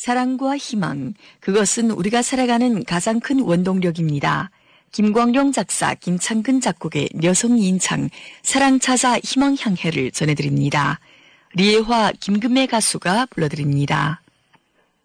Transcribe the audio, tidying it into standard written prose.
사랑과 희망, 그것은 우리가 살아가는 가장 큰 원동력입니다. 김광룡 작사, 김창근 작곡의 여성 2인창 사랑 찾아 희망 향해를 전해드립니다. 리에화, 김금애 가수가 불러드립니다.